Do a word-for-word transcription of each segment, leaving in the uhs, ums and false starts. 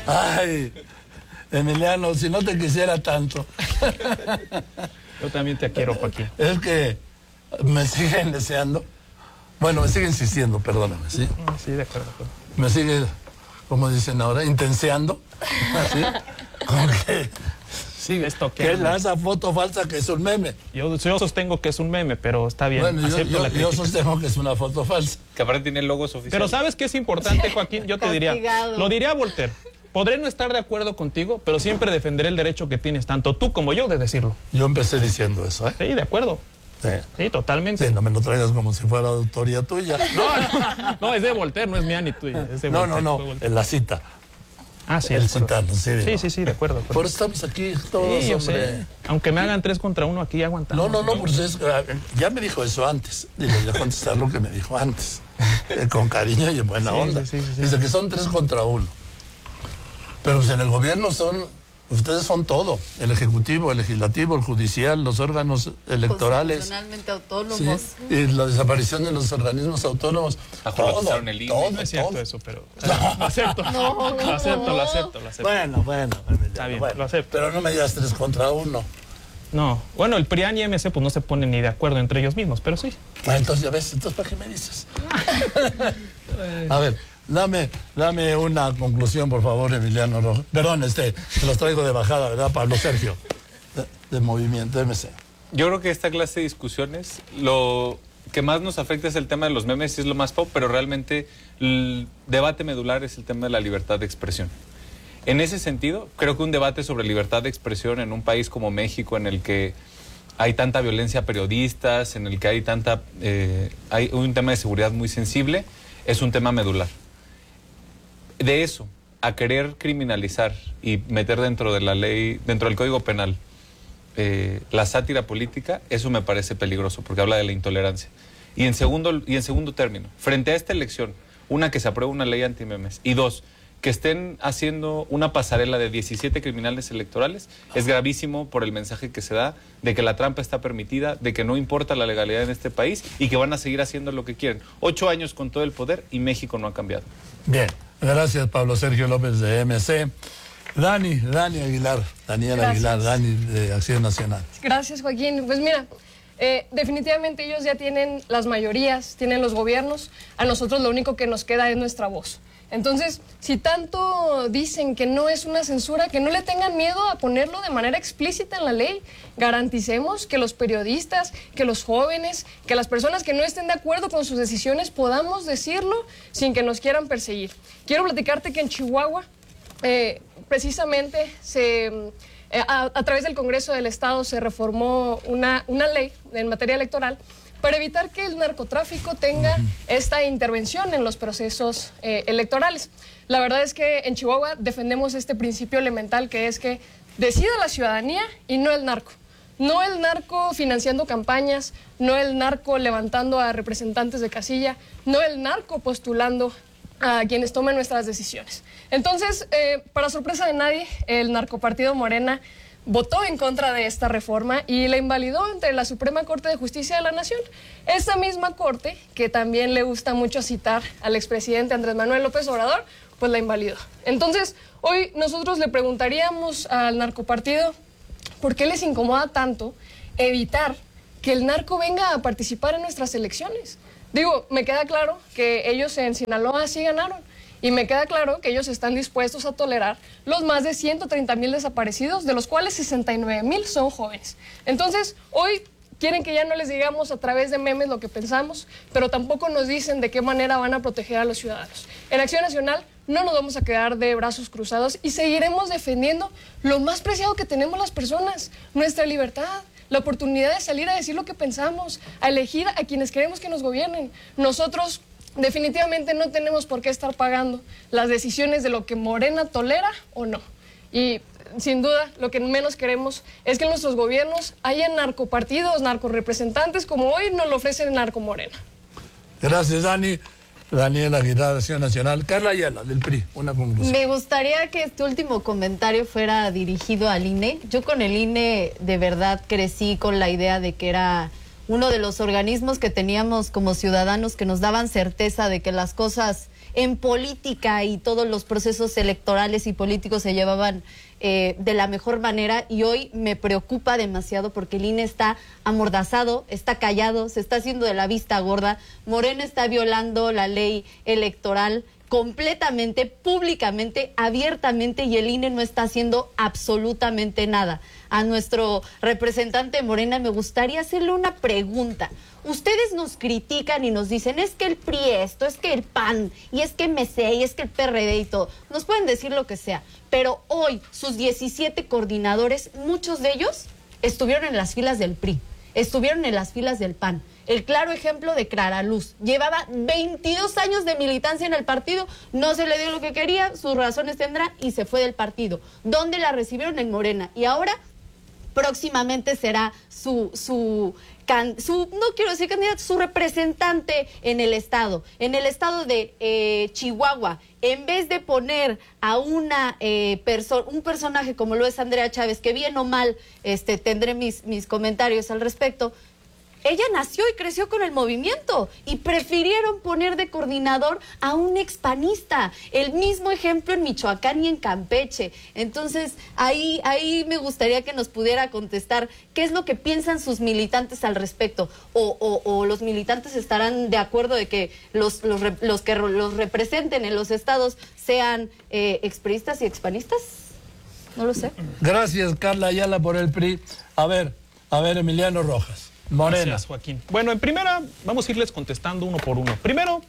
Ay, Emiliano, si no te quisiera tanto. Yo también te quiero, Joaquín. Es que me siguen deseando. Bueno, me sigue insistiendo, perdóname, ¿sí? Sí, de acuerdo. Me sigue, como dicen ahora, intenseando. ¿Sí? Como que sigue. Esto que es la, esa foto falsa que es un meme. Yo, yo sostengo que es un meme, pero está bien. Bueno, yo, yo, la yo sostengo que es una foto falsa. Que aparte tiene logos oficiales. Pero ¿sabes qué es importante, Joaquín? Yo te diría, lo diría Voltaire. Podré no estar de acuerdo contigo, pero siempre defenderé el derecho que tienes, tanto tú como yo, de decirlo. Yo empecé diciendo eso, ¿eh? Sí, de acuerdo. Sí. Sí, totalmente. Sí, no me lo traigas como si fuera autoría tuya. No, no, no, es de Voltaire, no es mía ni tuya. Es de no, Voltaire, no, no, en la cita. Ah, sí, el citarlo, sí. Sí, sí, sí, de acuerdo. De acuerdo. Por eso estamos aquí todos, sí, yo hombre. sé. Aunque me hagan tres contra uno aquí, aguantamos. No, no, no, pues es, ya me dijo eso antes. Y le voy a contestar lo que me dijo antes. Eh, con cariño y en buena sí, onda. Sí, sí, sí, Dice sí. que son tres contra uno. Pero pues en el gobierno son, ustedes son todo. El ejecutivo, el legislativo, el judicial, los órganos electorales. Constitucionalmente autónomos. Sí, y la desaparición de los organismos autónomos. Todo, el todo, No es cierto todo. eso, pero lo acepto. No, no, lo acepto, no. lo acepto, lo acepto. Bueno, bueno. Está bien, bueno. lo acepto. Pero no me digas tres contra uno. No, bueno, el P R I A N y M C pues no se ponen ni de acuerdo entre ellos mismos, pero sí. Ah, entonces ya ves, entonces ¿para qué me dices? A ver, dame, dame una conclusión, por favor, Emiliano Rojas. Perdón, este, te los traigo de bajada, ¿verdad, Pablo Sergio? De, de Movimiento M C. Yo creo que esta clase de discusiones, lo que más nos afecta es el tema de los memes, y es lo más pop, pero realmente el debate medular es el tema de la libertad de expresión. En ese sentido, creo que un debate sobre libertad de expresión en un país como México, en el que hay tanta violencia a periodistas, en el que hay tanta eh, hay un tema de seguridad muy sensible, es un tema medular. De eso a querer criminalizar y meter dentro de la ley, dentro del Código Penal, eh, la sátira política, eso me parece peligroso porque habla de la intolerancia. Y en segundo y en segundo término, frente a esta elección, una, que se apruebe una ley antimemes, y dos, que estén haciendo una pasarela de diecisiete criminales electorales, es gravísimo por el mensaje que se da de que la trampa está permitida, de que no importa la legalidad en este país y que van a seguir haciendo lo que quieren. Ocho años con todo el poder y México no ha cambiado. Bien, gracias Pablo Sergio López de M C. Dani, Dani Aguilar, Daniel Gracias. Aguilar, Dani de Acción Nacional. Gracias, Joaquín. Pues mira, eh, definitivamente ellos ya tienen las mayorías, tienen los gobiernos. A nosotros lo único que nos queda es nuestra voz. Entonces, si tanto dicen que no es una censura, que no le tengan miedo a ponerlo de manera explícita en la ley. Garanticemos que los periodistas, que los jóvenes, que las personas que no estén de acuerdo con sus decisiones podamos decirlo sin que nos quieran perseguir. Quiero platicarte que en Chihuahua, eh, precisamente, se, eh, a, a través del Congreso del Estado se reformó una, una ley en materia electoral para evitar que el narcotráfico tenga esta intervención en los procesos eh, electorales. La verdad es que en Chihuahua defendemos este principio elemental, que es que decida la ciudadanía y no el narco. No el narco financiando campañas, no el narco levantando a representantes de casilla, no el narco postulando a quienes tomen nuestras decisiones. Entonces, eh, para sorpresa de nadie, el narcopartido Morena votó en contra de esta reforma y la invalidó ante la Suprema Corte de Justicia de la Nación. Esta misma corte, que también le gusta mucho citar al expresidente Andrés Manuel López Obrador, pues la invalidó. Entonces, hoy nosotros le preguntaríamos al narcopartido por qué les incomoda tanto evitar que el narco venga a participar en nuestras elecciones. Digo, me queda claro que ellos en Sinaloa sí ganaron. Y me queda claro que ellos están dispuestos a tolerar los más de ciento treinta mil desaparecidos, de los cuales sesenta y nueve mil son jóvenes. Entonces, hoy quieren que ya no les digamos a través de memes lo que pensamos, pero tampoco nos dicen de qué manera van a proteger a los ciudadanos. En Acción Nacional no nos vamos a quedar de brazos cruzados y seguiremos defendiendo lo más preciado que tenemos las personas, nuestra libertad, la oportunidad de salir a decir lo que pensamos, a elegir a quienes queremos que nos gobiernen. Nosotros definitivamente no tenemos por qué estar pagando las decisiones de lo que Morena tolera o no. Y sin duda, lo que menos queremos es que en nuestros gobiernos haya narcopartidos, narcorepresentantes, como hoy nos lo ofrecen en Narco Morena. Gracias, Dani. Daniel Aguilar, Acción Nacional. Carla Ayala, del P R I, una conclusión. Me gustaría que este último comentario fuera dirigido al I N E. Yo con el I N E de verdad crecí con la idea de que era uno de los organismos que teníamos como ciudadanos que nos daban certeza de que las cosas en política y todos los procesos electorales y políticos se llevaban eh, de la mejor manera, y hoy me preocupa demasiado porque el I N E está amordazado, está callado, se está haciendo de la vista gorda. Morena está violando la ley electoral completamente, públicamente, abiertamente, y el I N E no está haciendo absolutamente nada. A nuestro representante de Morena me gustaría hacerle una pregunta. Ustedes nos critican y nos dicen, es que el P R I esto, es que el P A N, y es que M C, y es que el P R D y todo. Nos pueden decir lo que sea, pero hoy sus diecisiete coordinadores, muchos de ellos estuvieron en las filas del P R I, estuvieron en las filas del P A N. El claro ejemplo de Clara Luz. Llevaba veintidós años de militancia en el partido, no se le dio lo que quería, sus razones tendrá, y se fue del partido. ¿Dónde la recibieron? En Morena. Y ahora, próximamente será su, su, can, su no quiero decir candidato, su representante en el estado. En el estado de eh, Chihuahua, en vez de poner a una eh, perso un personaje como lo es Andrea Chávez, que bien o mal este, tendré mis, mis comentarios al respecto, ella nació y creció con el movimiento y prefirieron poner de coordinador a un expanista. El mismo ejemplo en Michoacán y en Campeche. Entonces, ahí, ahí me gustaría que nos pudiera contestar qué es lo que piensan sus militantes al respecto. O, o, o los militantes estarán de acuerdo de que los, los, los que los representen en los estados sean eh, expriistas y expanistas. No lo sé. Gracias, Carla Ayala, por el P R I. A ver, a ver, Emiliano Rojas. Morena. Gracias, Joaquín. Bueno, en primera, vamos a irles contestando uno por uno. Primero,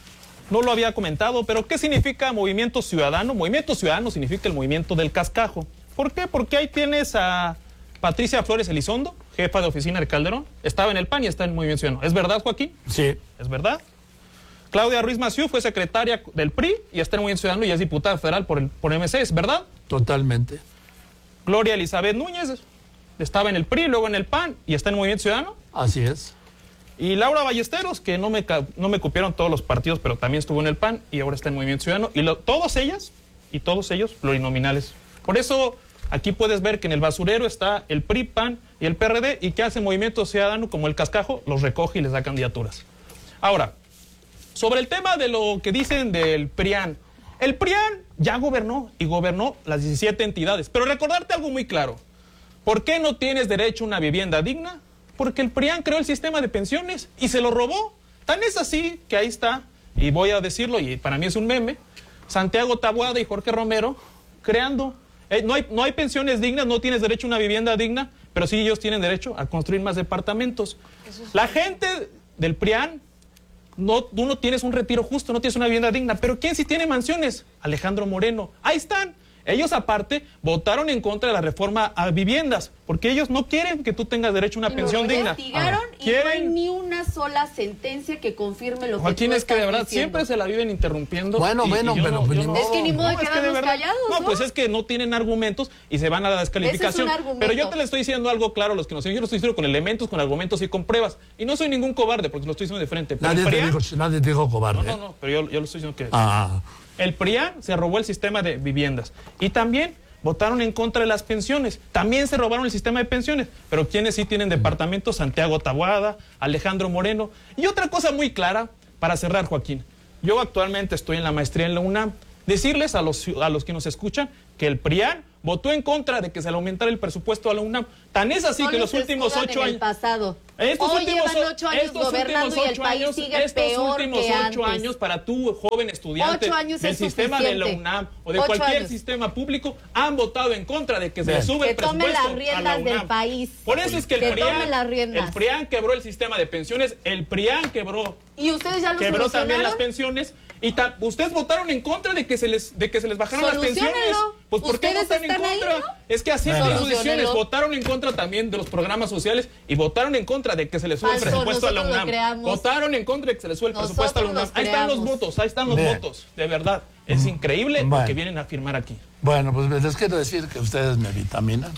no lo había comentado, pero ¿qué significa Movimiento Ciudadano? Movimiento Ciudadano significa el movimiento del cascajo. ¿Por qué? Porque ahí tienes a Patricia Flores Elizondo, jefa de oficina de Calderón. Estaba en el P A N y está en el Movimiento Ciudadano. ¿Es verdad, Joaquín? Sí. ¿Es verdad? Claudia Ruiz Massieu fue secretaria del P R I y está en el Movimiento Ciudadano y es diputada federal por el por M C, ¿es verdad? Totalmente. Gloria Elizabeth Núñez estaba en el P R I, luego en el P A N y está en el Movimiento Ciudadano. Así es. Y Laura Ballesteros, que no me, no me copiaron todos los partidos, pero también estuvo en el P A N y ahora está en el Movimiento Ciudadano. Y lo, todas ellas y todos ellos plurinominales. Por eso aquí puedes ver que en el basurero está el P R I, P A N y el P R D, y que hace Movimiento Ciudadano como el cascajo, los recoge y les da candidaturas. Ahora, sobre el tema de lo que dicen del P R I A N. El P R I A N ya gobernó y gobernó las diecisiete entidades. Pero recordarte algo muy claro. ¿Por qué no tienes derecho a una vivienda digna? Porque el P R I A N creó el sistema de pensiones y se lo robó. Tan es así que ahí está, y voy a decirlo, y para mí es un meme, Santiago Taboada y Jorge Romero creando. Eh, no hay, no hay pensiones dignas, no tienes derecho a una vivienda digna, pero sí ellos tienen derecho a construir más departamentos. La gente del P R I A N, no, tú no tienes un retiro justo, no tienes una vivienda digna, pero ¿quién sí tiene mansiones? Alejandro Moreno. Ahí están. Ellos, aparte, votaron en contra de la reforma a viviendas, porque ellos no quieren que tú tengas derecho a una y pensión lo digna. investigaron y ¿Quieren? no hay ni una sola sentencia que confirme lo Joaquín, que tú es que de estás verdad diciendo. siempre se la viven interrumpiendo. Bueno, y, bueno, y yo pero no, pues yo ni no- modo. Es que ni modo de es que de quedarnos verdad- callados, No, ¿no? pues es que no tienen argumentos y se van a la descalificación. Ese es un argumento. Pero yo te le estoy diciendo algo claro a los que nos siguen. Yo lo estoy diciendo con elementos, con argumentos y con pruebas. Y no soy ningún cobarde porque lo estoy diciendo de frente. Pero Nadie el P te, R I A N dijo, nadie te dijo cobarde. No, no, ¿eh? no, pero yo, yo lo estoy diciendo que... Ah, El P R I A N se robó el sistema de viviendas y también votaron en contra de las pensiones. También se robaron el sistema de pensiones. Pero quienes sí tienen departamentos, Santiago Taboada, Alejandro Moreno. Y otra cosa muy clara, para cerrar, Joaquín. Yo actualmente estoy en la maestría en la UNAM. Decirles a los, a los que nos escuchan que el P R I A N votó en contra de que se le aumentara el presupuesto a la UNAM. Tan es así Solo que los se últimos escudan ocho en el años... pasado. Estos Hoy últimos, llevan ocho años estos gobernando últimos y el ocho país años, sigue estos peor últimos que ocho antes. años para tú, joven estudiante Ocho años del es sistema de la suficiente. UNAM o de Ocho cualquier años. sistema público, han votado en contra de que se Bien. le sube Que el tome presupuesto las riendas a la UNAM. del país. Por eso es que el Que P R I A tome N, las riendas. el P R I A N quebró el sistema de pensiones, el P R I A N quebró ¿Y ustedes ya lo quebró también las solucionaron? pensiones y ta- ustedes votaron en contra de que se les de que se les bajaran las pensiones. Soluciónenlo. Pues ¿por qué Ustedes votan en están ahí, contra? ¿no? Es que aceptan Bueno. sus decisiones, Soluciónenlo. votaron en contra también de los programas sociales y votaron en contra de que se les sube el Falso, presupuesto a la nosotros lo UNAM. creamos. Votaron en contra de que se les sube el Nosotros presupuesto a la UNAM. los Ahí están los creamos. votos, ahí están los Bien. votos, de verdad. Es increíble lo Bueno. que vienen a afirmar aquí. bueno, pues les quiero decir que ustedes me vitaminan.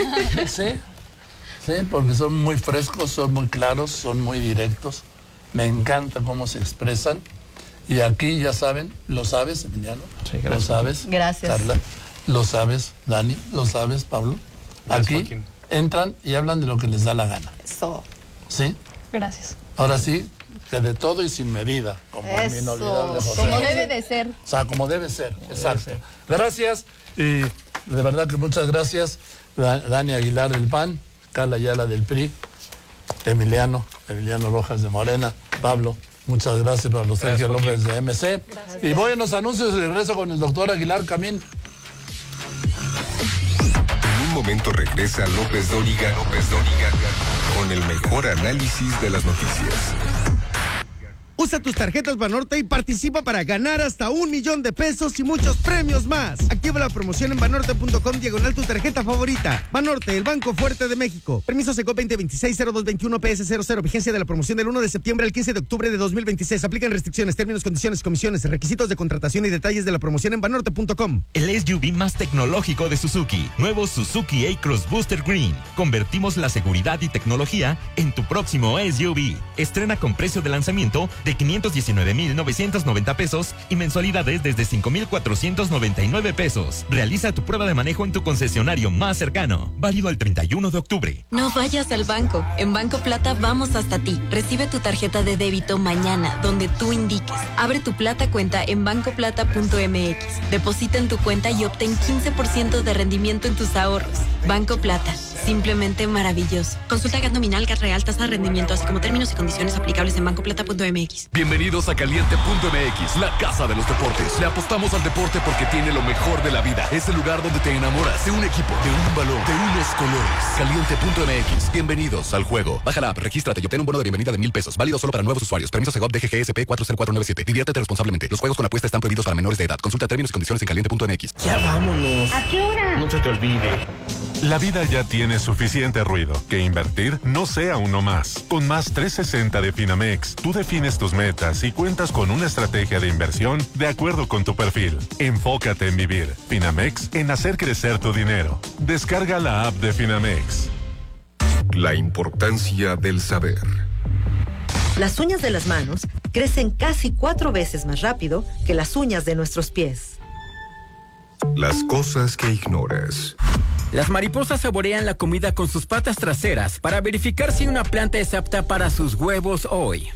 Sí, sí, porque son muy frescos, son muy claros, son muy directos. Me encanta cómo se expresan. Y aquí, ya saben, lo sabes, Emiliano. Sí, gracias. Lo sabes, Gracias. Carla. Lo sabes, Dani. Lo sabes, Pablo. Gracias, Aquí Joaquín. entran y hablan de lo que les da la gana. Eso. ¿Sí? Gracias. Ahora sí, que de todo y sin medida, como el Eso, inolvidable José. como debe de ser. O sea, como debe ser, exacto. Gracias y de verdad que muchas gracias. Da- Dani Aguilar del P A N, Carla Ayala del P R I, Emiliano, Emiliano Rojas de Morena, Pablo, muchas gracias para los Sergio López de M C. Y voy a los anuncios y regreso con el doctor Aguilar Camín. En un momento regresa López Dóriga, López Dóriga, con el mejor análisis de las noticias. Usa tus tarjetas Banorte y participa para ganar hasta un millón de pesos y muchos premios más. Activa la promoción en banorte punto com diagonal tu tarjeta favorita. Banorte, el banco fuerte de México. Permiso Secop veinte veintiséis cero dos veintiuno P S cero cero. Vigencia de la promoción del uno de septiembre al quince de octubre de dos mil veintiséis. Aplican restricciones, términos, condiciones, comisiones, requisitos de contratación y detalles de la promoción en banorte punto com. El S U V más tecnológico de Suzuki. Nuevo Suzuki A-Cross Booster Green. Convertimos la seguridad y tecnología en tu próximo S U V. Estrena con precio de lanzamiento de quinientos diecinueve mil novecientos noventa pesos y mensualidades desde cinco mil cuatrocientos noventa y nueve pesos. Realiza tu prueba de manejo en tu concesionario más cercano. Válido el treinta y uno de octubre. No vayas al banco. En Banco Plata vamos hasta ti. Recibe tu tarjeta de débito mañana, donde tú indiques. Abre tu Plata cuenta en banco plata punto m x. Deposita en tu cuenta y obtén quince por ciento de rendimiento en tus ahorros. Banco Plata. Simplemente maravilloso. Consulta G A T nominal, G A T real, tasa de rendimiento, así como términos y condiciones aplicables en banco plata punto m x. Bienvenidos a Caliente punto m x, la casa de los deportes. Le apostamos al deporte porque tiene lo mejor de la vida. Es el lugar donde te enamoras de un equipo, de un balón, de unos colores. Caliente punto m x. Bienvenidos al juego. Baja la app, regístrate y obtén un bono de bienvenida de mil pesos. Válido solo para nuevos usuarios. Permiso Segov D G G S P cuatro cero cuatro nueve siete. Diviértete responsablemente. Los juegos con apuesta están prohibidos para menores de edad. Consulta términos y condiciones en caliente punto m x. Ya vámonos. ¿A qué hora? No se te olvide. La vida ya tiene suficiente ruido. Que invertir no sea uno más. Con Más trescientos sesenta de Finamex, tú defines tus metas y cuentas con una estrategia de inversión de acuerdo con tu perfil. Enfócate en vivir. Finamex, en hacer crecer tu dinero. Descarga la app de Finamex. La importancia del saber. Las uñas de las manos crecen casi cuatro veces más rápido que las uñas de nuestros pies. Las cosas que ignoras. Las mariposas saborean la comida con sus patas traseras para verificar si una planta es apta para sus huevos hoy.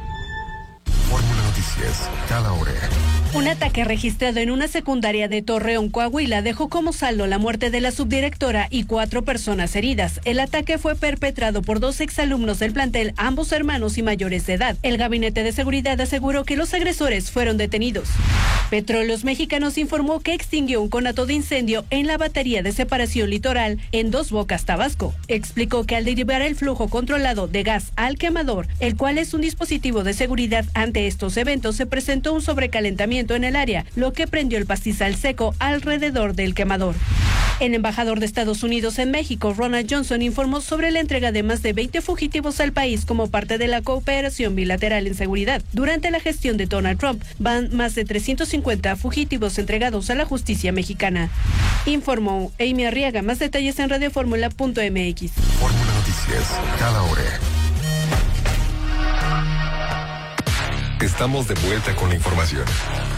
Fórmula Noticias, cada hora. Un ataque registrado en una secundaria de Torreón, Coahuila, dejó como saldo la muerte de la subdirectora y cuatro personas heridas. El ataque fue perpetrado por dos exalumnos del plantel, ambos hermanos y mayores de edad. El Gabinete de Seguridad aseguró que los agresores fueron detenidos. Petróleos Mexicanos informó que extinguió un conato de incendio en la batería de separación litoral en Dos Bocas, Tabasco. Explicó que al derivar el flujo controlado de gas al quemador, el cual es un dispositivo de seguridad ante estos eventos, se presentó un sobrecalentamiento en el área, lo que prendió el pastizal seco alrededor del quemador. El embajador de Estados Unidos en México, Ronald Johnson, informó sobre la entrega de más de veinte fugitivos al país como parte de la cooperación bilateral en seguridad. Durante la gestión de Donald Trump, van más de trescientos cincuenta fugitivos entregados a la justicia mexicana. Informó Amy Arriaga. Más detalles en radioformula punto m x. Fórmula Noticias, cada hora. Estamos de vuelta con la información.